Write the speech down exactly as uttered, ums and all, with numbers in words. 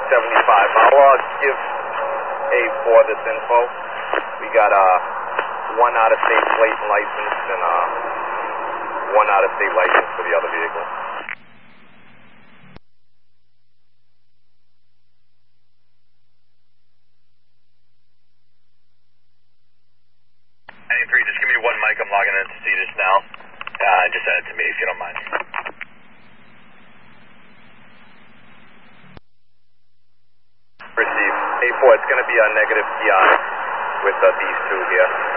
seventy-five. I'll uh, give A four this info. We got uh, one out-of-state plate and license and uh, one out-of-state license for the other vehicle. A three, just give me one mic. I'm logging in to see this now. Uh, just send it to me if you don't mind. Receive. A four, it's going to be a negative P I with uh, these two here.